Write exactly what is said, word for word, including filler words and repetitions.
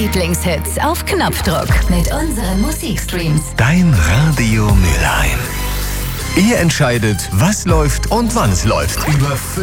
Lieblingshits auf Knopfdruck mit unseren Musikstreams. Dein Radio Mülheim. Ihr entscheidet, was läuft und wann es läuft. Über